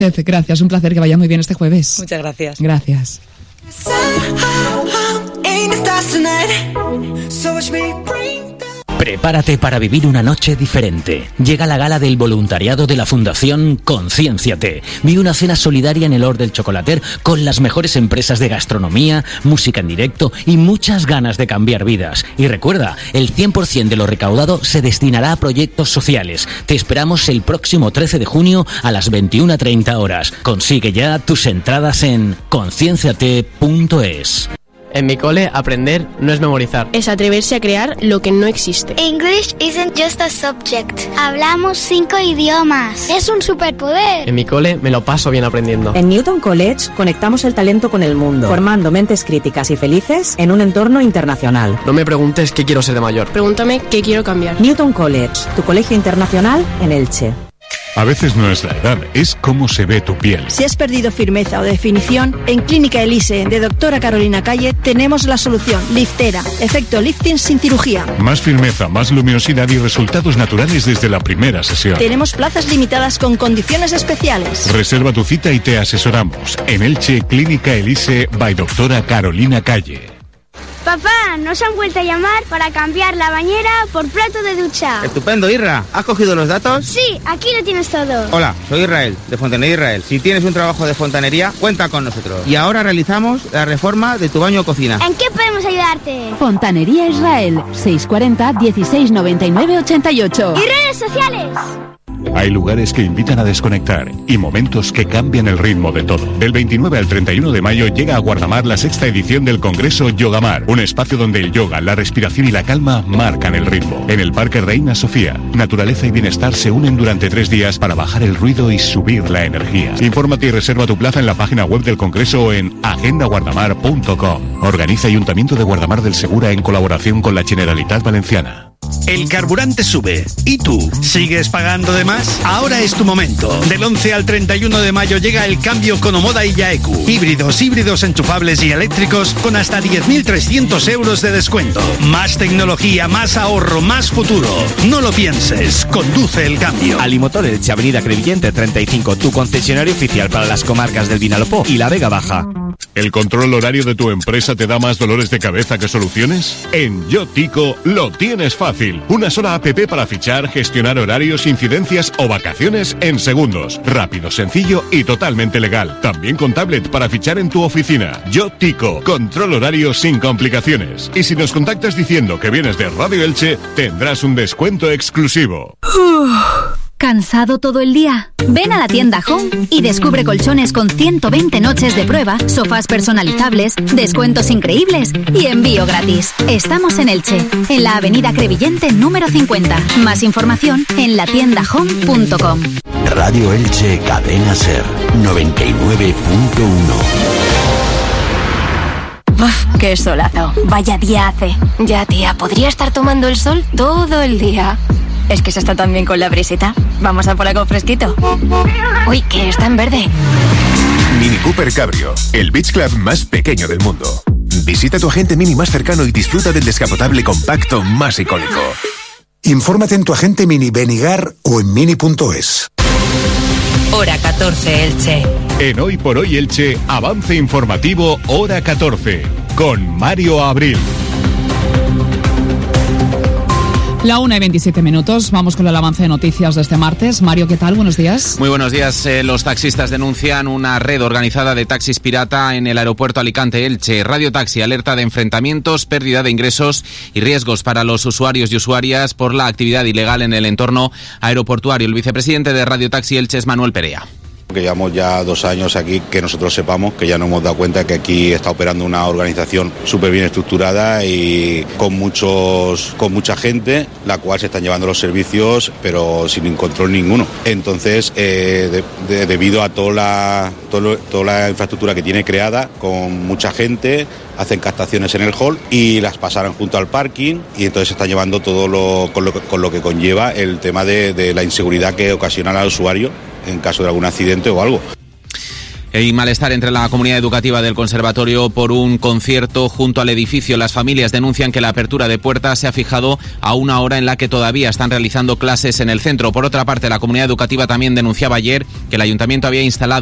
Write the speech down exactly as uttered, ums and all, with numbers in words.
Gracias, un placer, que vaya muy bien este jueves. Muchas gracias. Gracias. Prepárate para vivir una noche diferente. Llega la gala del voluntariado de la Fundación Conciénciate. Vive una cena solidaria en el Hort del Chocolater con las mejores empresas de gastronomía, música en directo y muchas ganas de cambiar vidas. Y recuerda, el cien por ciento de lo recaudado se destinará a proyectos sociales. Te esperamos el próximo trece de junio a las veintiuna treinta horas. Consigue ya tus entradas en concienciate punto es. En mi cole, aprender no es memorizar. Es atreverse a crear lo que no existe. English isn't just a subject. Hablamos cinco idiomas. Es un superpoder. En mi cole me lo paso bien aprendiendo. En Newton College conectamos el talento con el mundo, formando mentes críticas y felices en un entorno internacional. No me preguntes qué quiero ser de mayor. Pregúntame qué quiero cambiar. Newton College, tu colegio internacional en Elche. A veces no es la edad, es cómo se ve tu piel. Si has perdido firmeza o definición, en Clínica Elise de doctora Carolina Calle tenemos la solución. Liftera, efecto lifting sin cirugía. Más firmeza, más luminosidad y resultados naturales desde la primera sesión. Tenemos plazas limitadas con condiciones especiales. Reserva tu cita y te asesoramos. En Elche, Clínica Elise by doctora Carolina Calle. Papá, nos han vuelto a llamar para cambiar la bañera por plato de ducha. Estupendo, Irra. ¿Has cogido los datos? Sí, aquí lo tienes todo. Hola, soy Israel, de Fontanería Israel. Si tienes un trabajo de fontanería, cuenta con nosotros. Y ahora realizamos la reforma de tu baño o cocina. ¿En qué podemos ayudarte? Fontanería Israel, seiscientos cuarenta, dieciséis noventa y nueve, ochenta y ocho. ¿Y redes sociales? Hay lugares que invitan a desconectar y momentos que cambian el ritmo de todo. Del veintinueve al treinta y uno de mayo llega a Guardamar la sexta edición del Congreso Yogamar, un espacio donde el yoga, la respiración y la calma marcan el ritmo. En el Parque Reina Sofía, naturaleza y bienestar se unen durante tres días para bajar el ruido y subir la energía. Infórmate y reserva tu plaza en la página web del Congreso o en agenda guardamar punto com. Organiza Ayuntamiento de Guardamar del Segura en colaboración con la Generalitat Valenciana. El carburante sube. ¿Y tú? ¿Sigues pagando de más? Ahora es tu momento. Del once al treinta y uno de mayo llega el cambio con Omoda y Yaeku. Híbridos, híbridos enchufables y eléctricos con hasta diez mil trescientos euros de descuento. Más tecnología, más ahorro, más futuro. No lo pienses. Conduce el cambio. Alimotor Elche, Avenida Crevillente treinta y cinco, tu concesionario oficial para las comarcas del Vinalopó y la Vega Baja. ¿El control horario de tu empresa te da más dolores de cabeza que soluciones? En Yotico lo tienes fácil. Una sola app para fichar, gestionar horarios, incidencias o vacaciones en segundos. Rápido, sencillo y totalmente legal. También con tablet para fichar en tu oficina. Yotico, control horario sin complicaciones. Y si nos contactas diciendo que vienes de Radio Elche, tendrás un descuento exclusivo. ¿Cansado todo el día? Ven a la tienda Home y descubre colchones con ciento veinte noches de prueba, sofás personalizables, descuentos increíbles y envío gratis. Estamos en Elche, en la avenida Crevillente número cincuenta. Más información en la tienda home punto com. Radio Elche, Cadena Ser, noventa y nueve punto uno. Uf, qué solazo. Vaya día hace. Ya, tía, podría estar tomando el sol todo el día. Es que se está tan bien con la brisita. Vamos a por algo fresquito. Uy, que está en verde. Mini Cooper Cabrio, el beach club más pequeño del mundo. Visita tu agente Mini más cercano y disfruta del descapotable compacto más icónico. Infórmate en tu agente Mini Benigar o en mini punto es. Hora catorce, Elche. En Hoy por Hoy Elche, avance informativo Hora catorce, con Mario Abril. La una y veintisiete minutos, vamos con el avance de noticias de este martes. Mario, ¿qué tal? Buenos días. Muy buenos días. Eh, los taxistas denuncian una red organizada de taxis pirata en el aeropuerto Alicante-Elche. Radio Taxi alerta de enfrentamientos, pérdida de ingresos y riesgos para los usuarios y usuarias por la actividad ilegal en el entorno aeroportuario. El vicepresidente de Radio Taxi Elche es Manuel Perea. Que llevamos ya dos años aquí, que nosotros sepamos, que ya nos hemos dado cuenta que aquí está operando una organización súper bien estructurada y con muchos, con mucha gente, la cual se están llevando los servicios, pero sin control ninguno. Entonces, eh, de, de, debido a toda la, todo, toda la infraestructura que tiene creada, con mucha gente, hacen captaciones en el hall y las pasaron junto al parking y entonces se está llevando todo lo, con, lo, con lo que conlleva el tema de, de la inseguridad que ocasiona al usuario en caso de algún accidente o algo. Hay malestar entre la comunidad educativa del conservatorio por un concierto junto al edificio. Las familias denuncian que la apertura de puertas se ha fijado a una hora en la que todavía están realizando clases en el centro. Por otra parte, la comunidad educativa también denunciaba ayer que el ayuntamiento había instalado